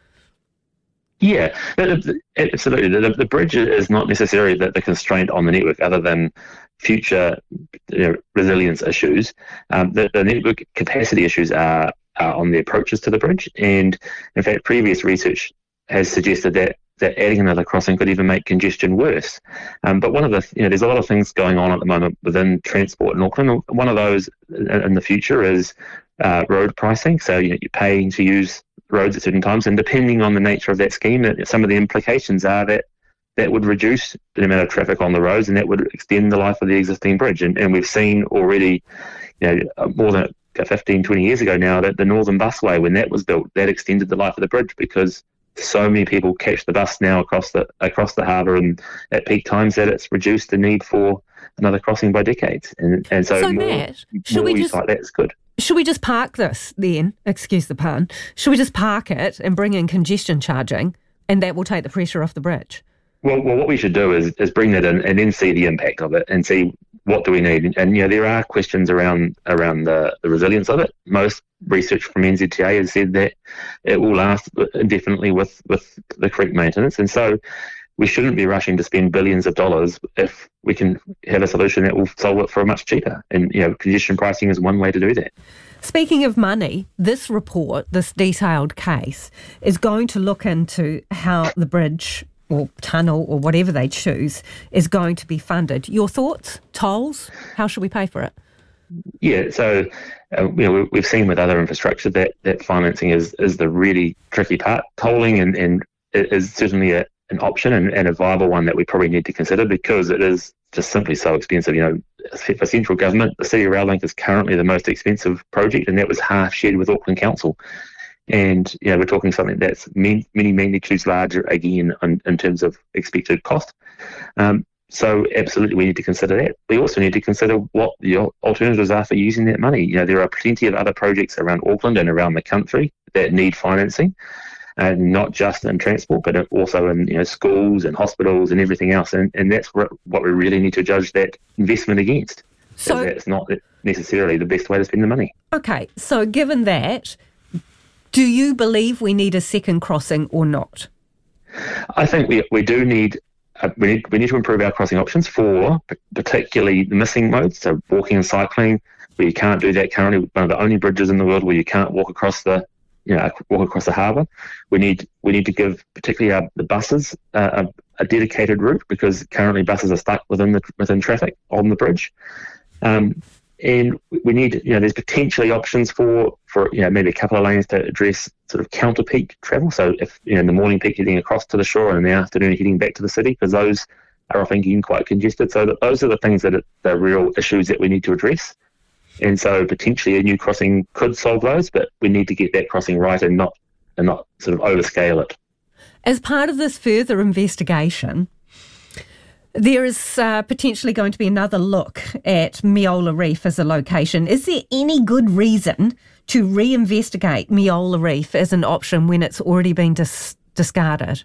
Speaker 2: Yeah, absolutely. The, the bridge is not necessarily the, the constraint on the network, other than future, you know, resilience issues. Um, the, the network capacity issues are, are on the approaches to the bridge, and in fact, previous research has suggested that that adding another crossing could even make congestion worse. Um, but one of the, you know, there's a lot of things going on at the moment within transport in Auckland. One of those in the future is uh, road pricing. So, you know, you're paying to use roads at certain times, and depending on the nature of that scheme, some of the implications are that that would reduce the amount of traffic on the roads, and that would extend the life of the existing bridge. And, and we've seen already, you know, more than fifteen, twenty years ago now, that the Northern Busway, when that was built, that extended the life of the bridge, because so many people catch the bus now across the across the harbour, and at peak times that it's reduced the need for another crossing by decades. And and so,
Speaker 5: so
Speaker 2: more,
Speaker 5: Matt, should
Speaker 2: more
Speaker 5: we
Speaker 2: use
Speaker 5: just,
Speaker 2: like that is good.
Speaker 5: Should we just park this then? Excuse the pun. Should we just park it and bring in congestion charging, and that will take the pressure off the bridge?
Speaker 2: Well, well, what we should do is, is bring that in and then see the impact of it and see what do we need. And, and you know, there are questions around around the, the resilience of it. Most research from N Z T A has said that it will last indefinitely with, with the correct maintenance. And so we shouldn't be rushing to spend billions of dollars if we can have a solution that will solve it for much cheaper. And, you know, congestion pricing is one way to do that.
Speaker 5: Speaking of money, this report, this detailed case, is going to look into how the bridge or tunnel or whatever they choose is going to be funded. Your thoughts? Tolls? How should we pay for it?
Speaker 2: Yeah, so uh, you know, we've seen with other infrastructure that, that financing is, is the really tricky part. Tolling and, and it is certainly a, an option and, and a viable one that we probably need to consider, because it is just simply so expensive. You know, for central government, the City Rail Link is currently the most expensive project, and that was half shared with Auckland Council. And, you know, we're talking something that's many, many magnitudes larger again in, in terms of expected cost. Um, so absolutely we need to consider that. We also need to consider what the alternatives are for using that money. You know, there are plenty of other projects around Auckland and around the country that need financing, and not just in transport, but also in, you know, schools and hospitals and everything else. And, and that's what we really need to judge that investment against. So that's not necessarily the best way to spend the money.
Speaker 5: Okay, so given that, do you believe we need a second crossing or not?
Speaker 2: I think we we do need uh, we need we need to improve our crossing options for particularly the missing modes, so walking and cycling, where you can't do that currently. One of the only bridges in the world where you can't walk across the you know walk across the harbour. We need we need to give particularly our, the buses uh, a, a dedicated route, because currently buses are stuck within the within traffic on the bridge. Um, And we need, you know, there's potentially options for, for, you know, maybe a couple of lanes to address sort of counter peak travel. So if, you know, in the morning peak heading across to the shore and in the afternoon heading back to the city, because those are often getting quite congested. So that those are the things that are the real issues that we need to address. And so potentially a new crossing could solve those, but we need to get that crossing right and not and not sort of overscale it.
Speaker 5: As part of this further investigation, There is uh, potentially going to be another look at Meola Reef as a location. Is there any good reason to reinvestigate Meola Reef as an option when it's already been dis- discarded?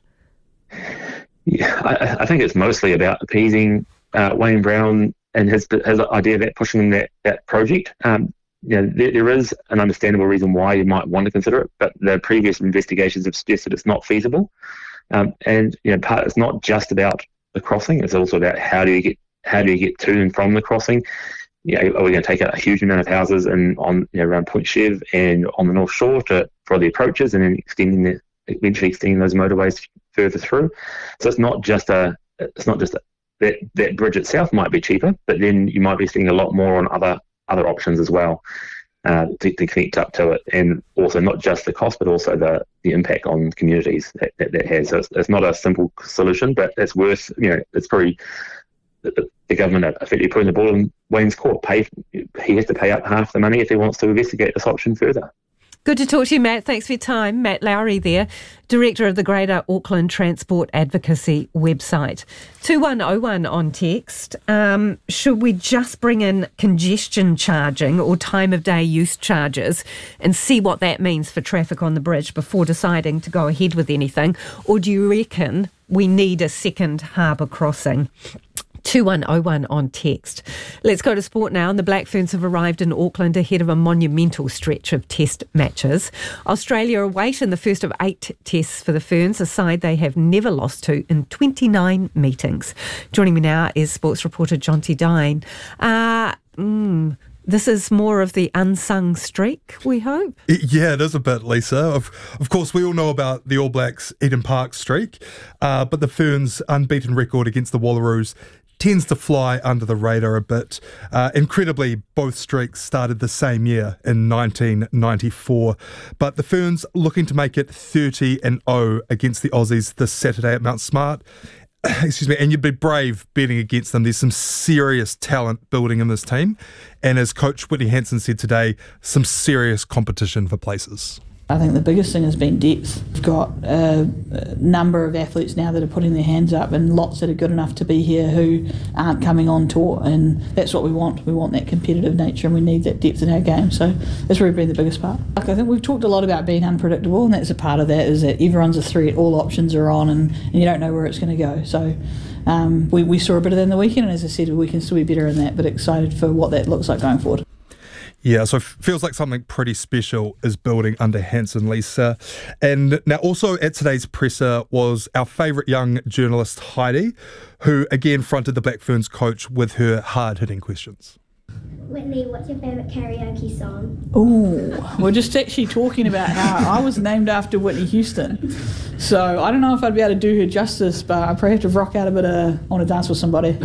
Speaker 2: Yeah, I, I think it's mostly about appeasing uh, Wayne Brown and his, his idea about pushing that, that project. Um, you know, there, there is an understandable reason why you might want to consider it, but the previous investigations have suggested it's not feasible. Um, and you know, part, it's not just about the crossing; it's also about how do you get how do you get to and from the crossing. You know, are we going to take out a huge amount of houses and on you know, around Point Chev and on the North Shore to, for the approaches, and then extending the, eventually extending those motorways further through? So it's not just a it's not just a, that that bridge itself might be cheaper, but then you might be seeing a lot more on other other options as well uh, to, to connect up to it, and also not just the cost, but also the, the impact on communities that that, that has. So it's, it's not a simple solution, but it's worth you know it's probably the, the government effectively putting the ball in Wayne's court. Pay he has to pay up half the money if he wants to investigate this option further.
Speaker 5: Good to talk to you, Matt. Thanks for your time. Matt Lowry there, Director of the Greater Auckland Transport Advocacy website. two one oh one on text. Um, should we just bring in congestion charging or time of day use charges and see what that means for traffic on the bridge before deciding to go ahead with anything? Or do you reckon we need a second harbour crossing? two one oh one on text. Let's go to sport now. And the Black Ferns have arrived in Auckland ahead of a monumental stretch of test matches. Australia await in the first of eight tests for the Ferns, a side they have never lost to in twenty-nine meetings. Joining me now is sports reporter Jonty Dine. Uh, mm, This is more of the unsung streak, we hope?
Speaker 4: Yeah, it is a bit, Lisa. Of, of course, we all know about the All Blacks' Eden Park streak, uh, but the Ferns' unbeaten record against the Wallaroos tends to fly under the radar a bit. Uh, incredibly, both streaks started the same year in nineteen ninety-four. But the Ferns looking to make it thirty and oh against the Aussies this Saturday at Mount Smart. Excuse me, and you'd be brave betting against them. There's some serious talent building in this team. And as Coach Whitney Hansen said today, some serious competition for places.
Speaker 6: I think the biggest thing has been depth. We've got a number of athletes now that are putting their hands up and lots that are good enough to be here who aren't coming on tour, and that's what we want. We want that competitive nature and we need that depth in our game, so that's really been the biggest part. Like, I think we've talked a lot about being unpredictable, and that's a part of that, is that everyone's a threat, all options are on, and, and you don't know where it's going to go. So um, we, we saw a bit of that in the weekend, and as I said, we can still be better in that, but excited for what that looks like going forward.
Speaker 4: Yeah, so it feels like something pretty special is building under Hansen, Lisa. And now also at today's presser was our favourite young journalist, Heidi, who again fronted the Black Ferns coach with her hard-hitting questions.
Speaker 23: Whitney, what's your favourite karaoke song?
Speaker 6: Oh, we're just actually talking about how I was named after Whitney Houston. So I don't know if I'd be able to do her justice, but I probably have to rock out a bit of I Want to Dance with Somebody.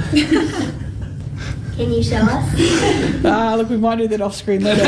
Speaker 23: Can you show us?
Speaker 6: Ah, uh, look, we might do that off screen later.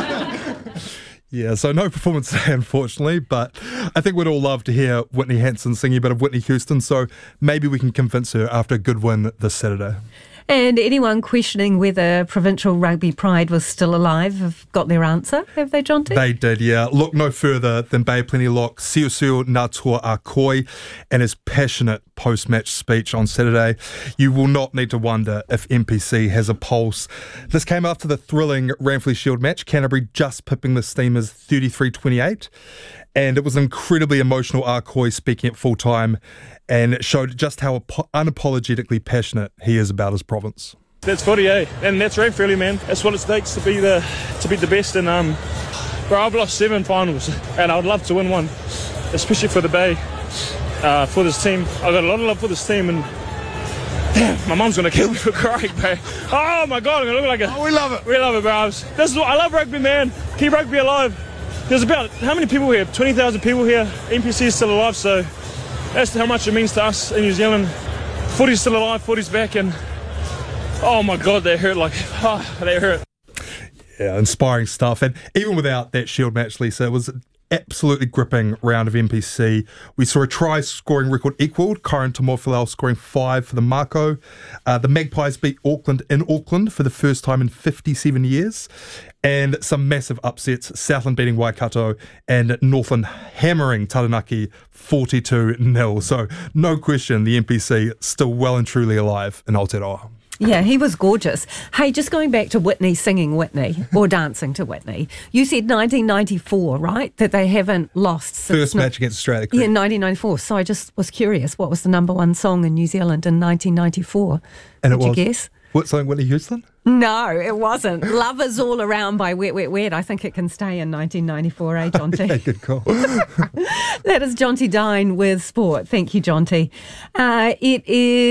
Speaker 4: Yeah, so no performance today, unfortunately, but I think we'd all love to hear Whitney Hansen singing a bit of Whitney Houston, so maybe we can convince her after a good win this Saturday.
Speaker 5: And anyone questioning whether Provincial Rugby Pride was still alive have got their answer, have they, Jonty?
Speaker 4: They did, yeah. Look no further than Bay Plenty Lock Siusiu Natua Akoi and his passionate post-match speech on Saturday. You will not need to wonder if M P C has a pulse. This came after the thrilling Ranfurly Shield match, Canterbury just pipping the Steamers thirty-three twenty-eight. And it was an incredibly emotional Akoi speaking at full time, and it showed just how unapologetically passionate he is about his province.
Speaker 24: That's footy, eh? And that's Ranfurly, man. That's what it takes to be the to be the best. And um, bro, I've lost seven finals, and I would love to win one, especially for the Bay, uh, for this team. I've got a lot of love for this team, and damn, my mum's gonna kill me for crying, bro. Oh my God, I'm gonna look like a.
Speaker 4: Oh, we love it.
Speaker 24: We love it, bro. This is what I love, rugby, man. Keep rugby alive. There's about how many people here? twenty thousand people here. M P C is still alive, so that's how much it means to us in New Zealand. Footy's still alive, footy's back, and oh my God, they hurt like, oh, they hurt.
Speaker 4: Yeah, inspiring stuff. And even without that Shield match, Lisa, it was absolutely gripping round of N P C. We saw a try scoring record equalled, Karen Tomofilau scoring five for the Mako. Uh, the Magpies beat Auckland in Auckland for the first time in fifty-seven years. And some massive upsets, Southland beating Waikato and Northland hammering Taranaki forty-two nil. So no question, the N P C still well and truly alive in Aotearoa.
Speaker 5: Yeah, he was gorgeous. Hey, just going back to Whitney singing Whitney or dancing to Whitney, you said nineteen ninety-four, right? That they haven't lost since
Speaker 4: First match against Australia.
Speaker 5: Yeah, nineteen ninety-four. So I just was curious, what was the number one song in New Zealand in nineteen ninety-four?
Speaker 4: And
Speaker 5: Did
Speaker 4: it was,
Speaker 5: you guess?
Speaker 4: What song, Whitney Houston?
Speaker 5: No, it wasn't. Love Is All Around by Wet, Wet, Wet. I think it can stay in nineteen ninety-four, eh, Jonty?
Speaker 4: Okay, good call.
Speaker 5: That is Jonty Dine with sport. Thank you, Jonty. Uh, it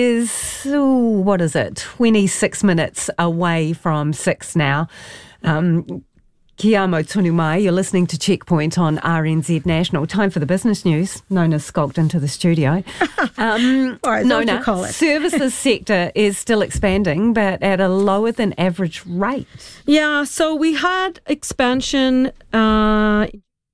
Speaker 5: is, ooh, what is it, twenty-six minutes away from six now. Um, Kia amo tonu mai. You're listening to Checkpoint on R N Z National. Time for the business news. Nona skulked into the studio. Um,
Speaker 9: All right,
Speaker 5: Nona,
Speaker 9: what you call it.
Speaker 5: services sector is still expanding, but at a lower than average rate.
Speaker 9: Yeah, so we had expansion. Uh,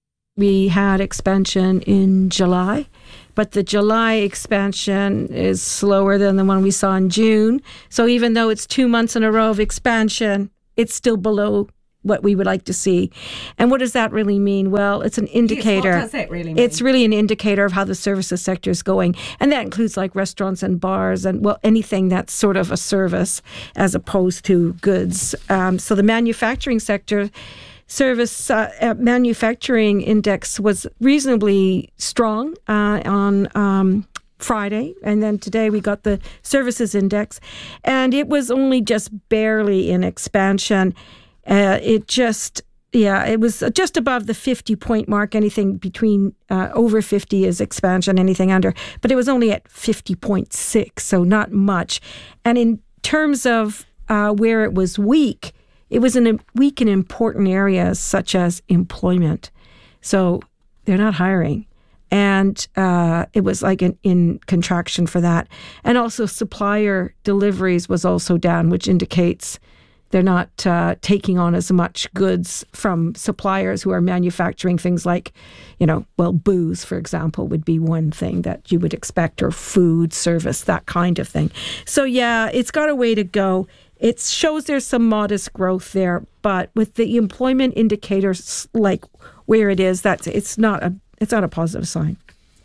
Speaker 9: we had expansion in July, but the July expansion is slower than the one we saw in June. So even though it's two months in a row of expansion, it's still below what we would like to see. And what does that really mean? Well, it's an indicator.
Speaker 5: Yes, what does that really mean?
Speaker 9: It's really an indicator of how the services sector is going. And that includes like restaurants and bars and, well, anything that's sort of a service as opposed to goods. Um, so the manufacturing sector service uh, uh, manufacturing index was reasonably strong uh, on um, Friday, and then today we got the services index, and it was only just barely in expansion. Uh, it just, yeah, it was just above the fifty-point mark. Anything between uh, over fifty is expansion, anything under. But it was only at fifty point six, so not much. And in terms of uh, where it was weak, it was in a weak in important areas such as employment. So they're not hiring. And uh, it was like in, in contraction for that. And also supplier deliveries was also down, which indicates they're not uh, taking on as much goods from suppliers who are manufacturing things like, you know, well, booze, for example, would be one thing that you would expect, or food, service, that kind of thing. So, yeah, it's got a way to go. It shows there's some modest growth there, but with the employment indicators like where it is, that's it's not a it's not a positive sign.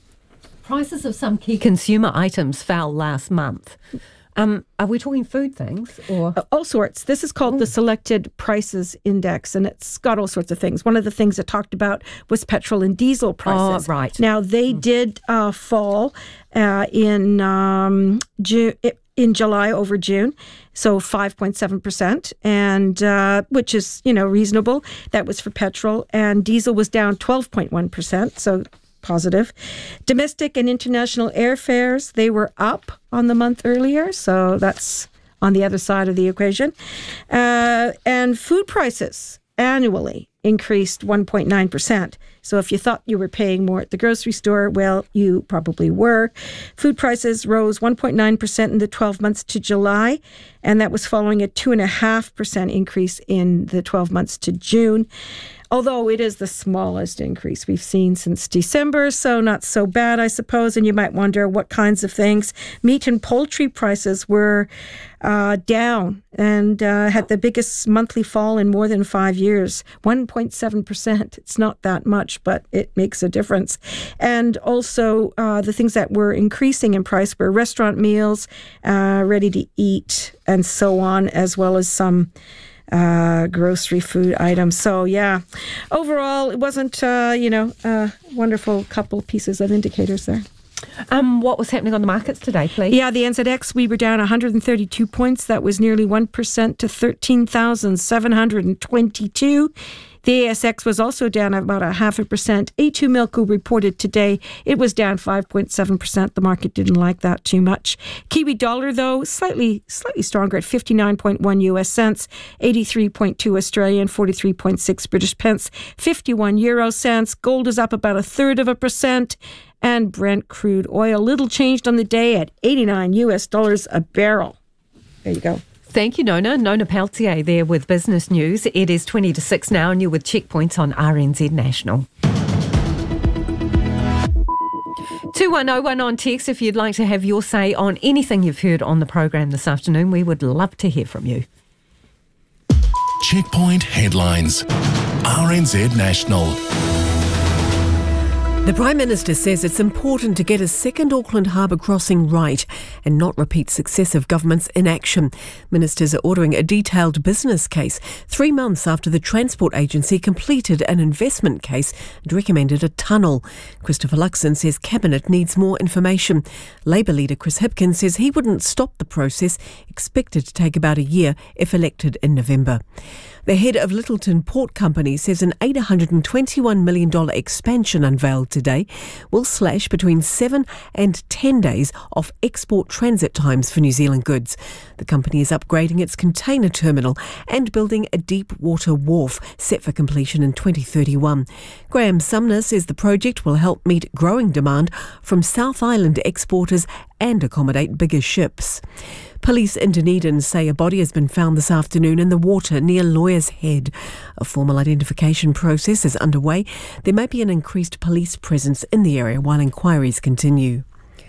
Speaker 5: Prices of some key consumer items fell last month. Um, are we talking food things or
Speaker 9: all sorts? This is called the Selected Prices Index, and it's got all sorts of things. One of the things it talked about was petrol and diesel prices.
Speaker 5: Oh, right.
Speaker 9: Now they mm. did uh, fall uh, in um, June. in July over June, so five point seven percent, and uh, which is, you know, reasonable. That was for petrol, and diesel was down twelve point one percent, so positive. Domestic and international airfares, they were up on the month earlier, so that's on the other side of the equation. Uh, and food prices annually increased one point nine percent. So if you thought you were paying more at the grocery store, well, you probably were. Food prices rose one point nine percent in the twelve months to July, and that was following a two point five percent increase in the twelve months to June. Although it is the smallest increase we've seen since December, so not so bad, I suppose. And you might wonder what kinds of things. Meat and poultry prices were uh, down and uh, had the biggest monthly fall in more than five years, one point seven percent. It's not that much, but it makes a difference. And also uh, the things that were increasing in price were restaurant meals, uh, ready to eat, and so on, as well as some Uh, grocery food items. So, yeah, overall, it wasn't, uh, you know, a wonderful couple pieces of indicators there.
Speaker 5: Um, what was happening on the markets today, please?
Speaker 9: Yeah, the N Z X, we were down one hundred thirty-two points. That was nearly one percent to thirteen thousand seven hundred twenty-two. The A S X was also down about a half a percent. A two Milku reported today it was down five point seven percent. The market didn't like that too much. Kiwi dollar, though, slightly slightly stronger at fifty-nine point one U S cents, eighty-three point two Australian, forty-three point six British pence, fifty-one euro cents. Gold is up about a third of a percent. And Brent crude oil, little changed on the day at eighty-nine U S dollars a barrel. There you go.
Speaker 5: Thank you, Nona. Nona Peltier there with Business News. It is twenty to six now, and you're with Checkpoints on R N Z National. two one oh one on text if you'd like to have your say on anything you've heard on the program this afternoon. We would love to hear from you.
Speaker 7: Checkpoint headlines. R N Z National.
Speaker 8: The Prime Minister says it's important to get a second Auckland Harbour crossing right and not repeat successive governments' inaction. Ministers are ordering a detailed business case three months after the Transport Agency completed an investment case and recommended a tunnel. Christopher Luxon says Cabinet needs more information. Labour leader Chris Hipkins says he wouldn't stop the process, expected to take about a year if elected in November. The head of Littleton Port Company says an eight hundred twenty-one million dollars expansion unveiled today will slash between seven and ten days off export transit times for New Zealand goods. The company is upgrading its container terminal and building a deep water wharf set for completion in twenty thirty-one. Graham Sumner says the project will help meet growing demand from South Island exporters and accommodate bigger ships. Police in Dunedin say a body has been found this afternoon in the water near Lawyer's Head. A formal identification process is underway. There may be an increased police presence in the area while inquiries continue.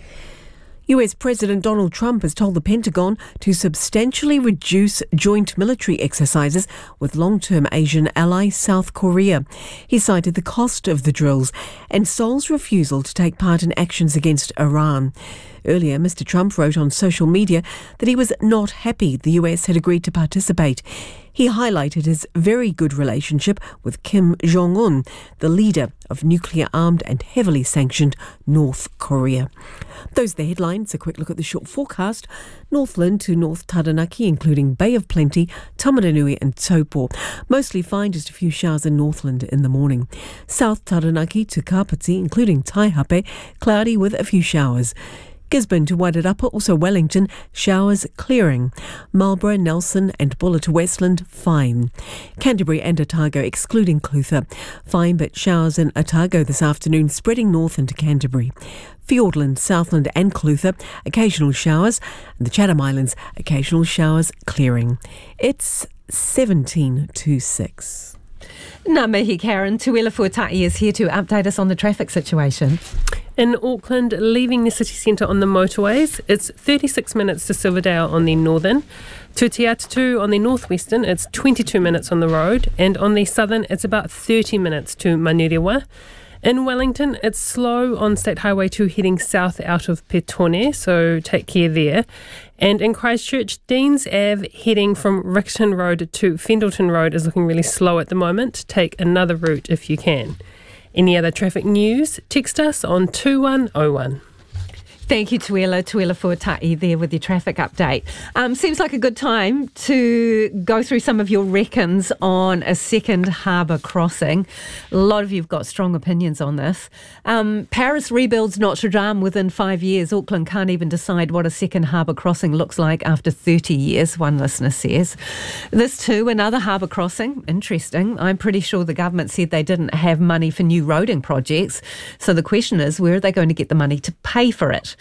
Speaker 8: U S President Donald Trump has told the Pentagon to substantially reduce joint military exercises with long-term Asian ally South Korea. He cited the cost of the drills and Seoul's refusal to take part in actions against Iran. Earlier, Mister Trump wrote on social media that he was not happy the U S had agreed to participate. He highlighted his very good relationship with Kim Jong-un, the leader of nuclear-armed and heavily sanctioned North Korea. Those are the headlines. A quick look at the short forecast. Northland to North Taranaki, including Bay of Plenty, Tamaranui and Taupo. Mostly fine, just a few showers in Northland in the morning. South Taranaki to Kapiti, including Taihape, cloudy with a few showers. Gisborne to Wairarapa, also Wellington, showers clearing. Marlborough, Nelson and Buller to Westland, fine. Canterbury and Otago, excluding Clutha, fine but showers in Otago this afternoon, spreading north into Canterbury. Fiordland, Southland and Clutha, occasional showers. And the Chatham Islands, occasional showers clearing. It's seventeen to six.
Speaker 5: Ngā mihi, Karen. Tuela Fuatai is here to update us on the traffic situation.
Speaker 3: In Auckland, leaving the city centre on the motorways, it's thirty-six minutes to Silverdale on the northern. To Te Atatu on the northwestern, it's twenty-two minutes on the road. And on the southern, it's about thirty minutes to Manurewa. In Wellington, it's slow on State Highway two heading south out of Petone, so take care there. And in Christchurch, Deans Ave heading from Rickerton Road to Fendleton Road is looking really slow at the moment. Take another route if you can. Any other traffic news? Text us on two one oh one.
Speaker 5: Thank you, Tuela. Tuela Fuatai there with your traffic update. Um, seems like a good time to go through some of your reckons on a second harbour crossing. A lot of you have got strong opinions on this. Um, Paris rebuilds Notre Dame within five years. Auckland can't even decide what a second harbour crossing looks like after thirty years, one listener says. This too, another harbour crossing. Interesting. I'm pretty sure the government said they didn't have money for new roading projects. So the question is, where are they going to get the money to pay for it?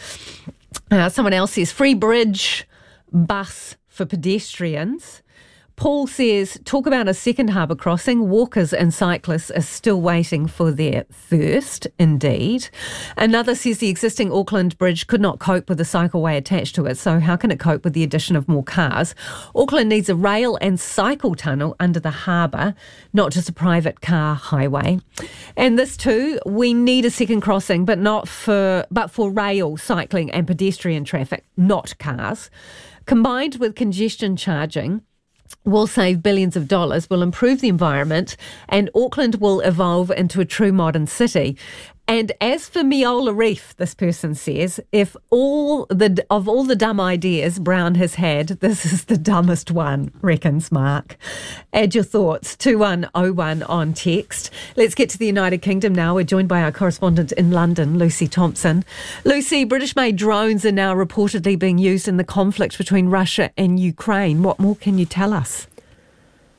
Speaker 5: Uh, someone else says free bridge bus for pedestrians. Paul says, talk about a second harbour crossing. Walkers and cyclists are still waiting for their first, indeed. Another says the existing Auckland Bridge could not cope with the cycleway attached to it, so how can it cope with the addition of more cars? Auckland needs a rail and cycle tunnel under the harbour, not just a private car highway. And this too, we need a second crossing, but not for but for rail, cycling and pedestrian traffic, not cars. Combined with congestion charging, will save billions of dollars, will improve the environment, and Auckland will evolve into a true modern city. And as for Miola Reef, this person says, if all the of all the dumb ideas Brown has had, this is the dumbest one, reckons Mark. Add your thoughts, two one oh one on text. Let's get to the United Kingdom now. We're joined by our correspondent in London, Lucy Thompson. Lucy, British-made drones are now reportedly being used in the conflict between Russia and Ukraine. What more can you tell us?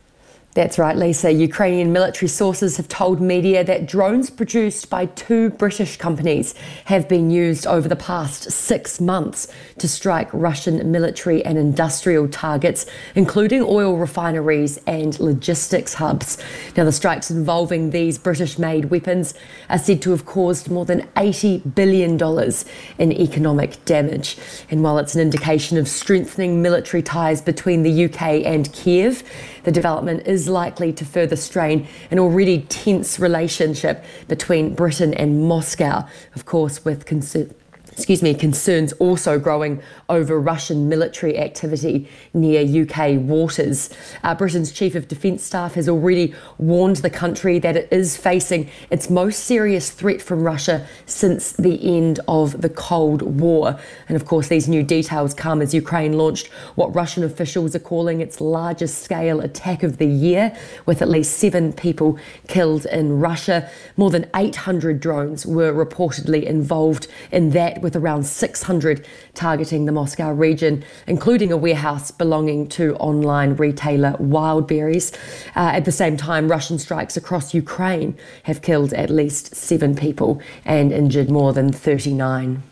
Speaker 10: That's right, Lisa. Ukrainian military sources have told media that drones produced by two British companies have been used over the past six months to strike Russian military and industrial targets, including oil refineries and logistics hubs. Now, the strikes involving these British-made weapons are said to have caused more than eighty billion dollars in economic damage. And while it's an indication of strengthening military ties between the U K and Kiev, the development is likely to further strain an already tense relationship between Britain and Moscow, of course, with concern. Excuse me, concerns also growing over Russian military activity near U K waters. Uh, Britain's Chief of Defence Staff has already warned the country that it is facing its most serious threat from Russia since the end of the Cold War. And of course, these new details come as Ukraine launched what Russian officials are calling its largest scale attack of the year, with at least seven people killed in Russia. More than eight hundred drones were reportedly involved in that, with around six hundred targeting the Moscow region, including a warehouse belonging to online retailer Wildberries. Uh, at the same time, Russian strikes across Ukraine have killed at least seven people and injured more than thirty-nine.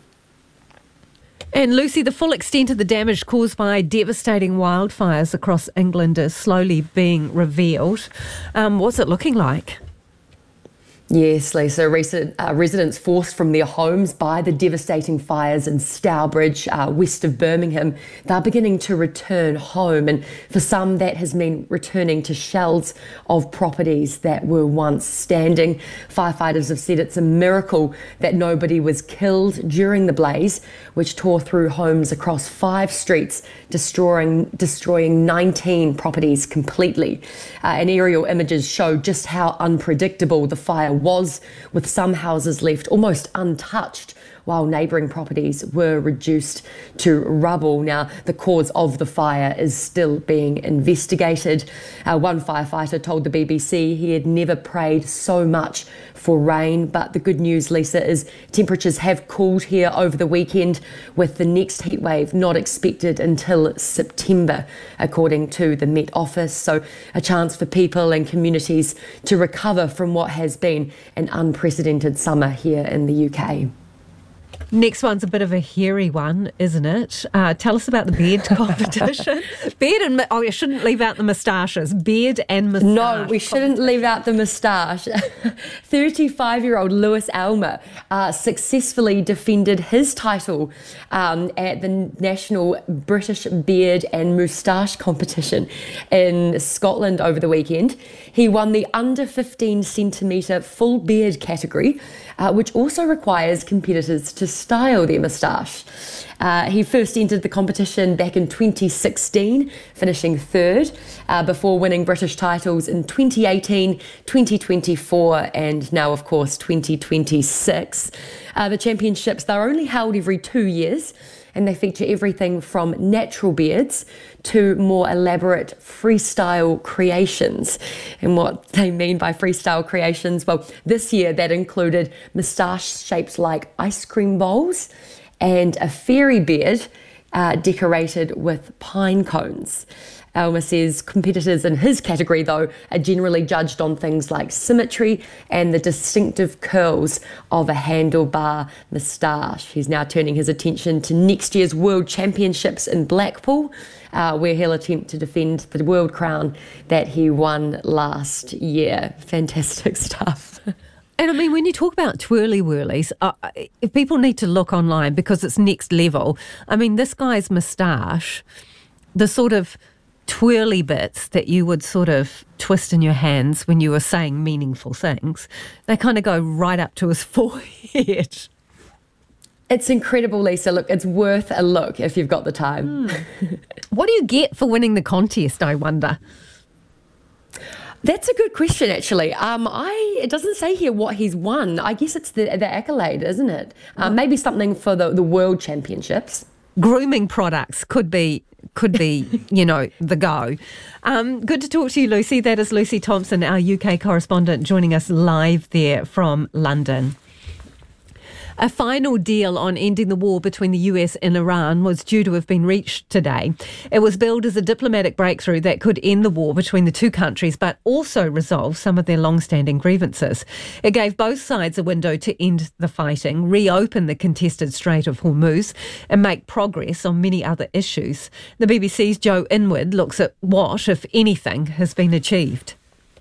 Speaker 5: And Lucy, the full extent of the damage caused by devastating wildfires across England is slowly being revealed. Um, what's it looking like?
Speaker 10: Yes, Lisa. Recent, uh, residents forced from their homes by the devastating fires in Stourbridge, uh, west of Birmingham, they're beginning to return home. And for some, that has meant returning to shells of properties that were once standing. Firefighters have said it's a miracle that nobody was killed during the blaze, which tore through homes across five streets, destroying, destroying nineteen properties completely. Uh, and aerial images show just how unpredictable the fire was, with some houses left almost untouched while neighbouring properties were reduced to rubble. Now, the cause of the fire is still being investigated. Uh, one firefighter told the B B C he had never prayed so much for rain, but the good news, Lisa, is temperatures have cooled here over the weekend, with the next heatwave not expected until September, according to the Met Office. So a chance for people and communities to recover from what has been an unprecedented summer here in the U K.
Speaker 5: Next one's a bit of a hairy one, isn't it? Uh, tell us about the beard competition. Beard and... Oh, you shouldn't leave out the moustaches. Beard and moustache.
Speaker 10: No, we shouldn't leave out the moustache. thirty-five-year-old Lewis Almer uh, successfully defended his title um, at the National British Beard and Moustache Competition in Scotland over the weekend. He won the under fifteen centimetre full beard category, uh, which also requires competitors to style their moustache. Uh, he first entered the competition back in twenty sixteen, finishing third, uh, before winning British titles in twenty eighteen, twenty twenty-four and now, of course, twenty twenty-six. Uh, the championships, they're only held every two years, and they feature everything from natural beards to more elaborate freestyle creations. And what they mean by freestyle creations, well, this year that included moustache shaped like ice cream bowls and a fairy beard uh, decorated with pine cones. Almer says competitors in his category, though, are generally judged on things like symmetry and the distinctive curls of a handlebar moustache. He's now turning his attention to next year's World Championships in Blackpool, uh, where he'll attempt to defend the world crown that he won last year. Fantastic stuff.
Speaker 5: And I mean, when you talk about twirly whirlies, uh, if people need to look online because it's next level. I mean, this guy's moustache, the sort of twirly bits that you would sort of twist in your hands when you were saying meaningful things, they kind of go right up to his forehead.
Speaker 10: It's incredible, Lisa. Look, it's worth a look if you've got the time.
Speaker 5: Mm. What do you get for winning the contest, I wonder?
Speaker 10: That's a good question, actually. Um, I it doesn't say here what he's won. I guess it's the, the accolade, isn't it? Um, maybe something for the, the World Championships.
Speaker 5: Grooming products could be, could be, you know, the go. Um, good to talk to you, Lucy. That is Lucy Thompson, our U K correspondent, joining us live there from London. A final deal on ending the war between the U S and Iran was due to have been reached today. It was billed as a diplomatic breakthrough that could end the war between the two countries, but also resolve some of their long-standing grievances. It gave both sides a window to end the fighting, reopen the contested Strait of Hormuz, and make progress on many other issues. The B B C's Joe Inwood looks at what, if anything, has been achieved.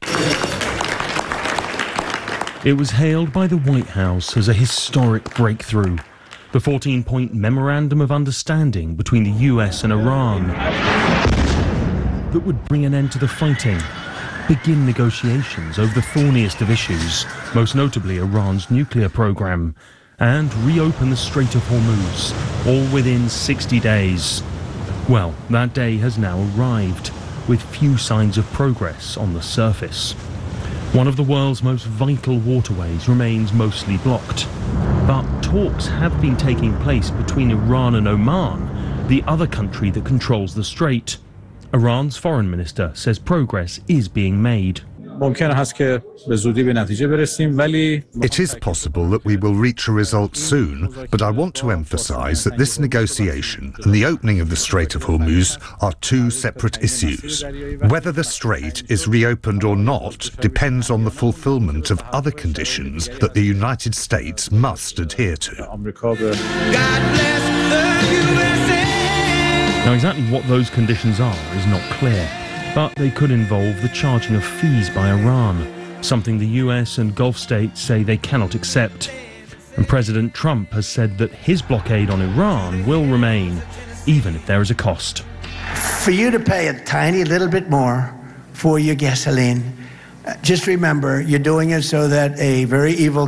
Speaker 11: It was hailed by the White House as a historic breakthrough. The fourteen-point Memorandum of Understanding between the U S and Iran that would bring an end to the fighting, begin negotiations over the thorniest of issues, most notably Iran's nuclear program, and reopen the Strait of Hormuz, all within sixty days. Well, that day has now arrived, with few signs of progress on the surface. One of the world's most vital waterways remains mostly blocked. But talks have been taking place between Iran and Oman, the other country that controls the strait. Iran's foreign minister says progress is being made.
Speaker 12: It is possible that we will reach a result soon, but I want to emphasize that this negotiation and the opening of the Strait of Hormuz are two separate issues. Whether the strait is reopened or not depends on the fulfillment of other conditions that the United States must adhere to.
Speaker 11: Now, exactly what those conditions are is not clear, but they could involve the charging of fees by Iran, something the U S and Gulf states say they cannot accept. And President Trump has said that his blockade on Iran will remain, even if there is a cost.
Speaker 14: For you to pay a tiny little bit more for your gasoline, just remember, you're doing it so that a very evil